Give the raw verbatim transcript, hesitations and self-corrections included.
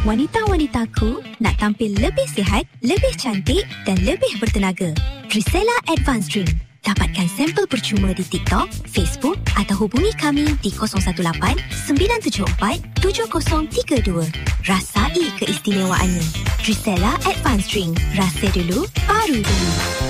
Wanita-wanitaku nak tampil lebih sihat, lebih cantik dan lebih bertenaga. Drisela Advanced Drink. Dapatkan sampel percuma di TikTok, Facebook atau hubungi kami di kosong satu lapan sembilan tujuh empat tujuh kosong tiga dua. Rasai keistimewaannya. Drisela Advanced Drink. Rasa dulu, baru dulu.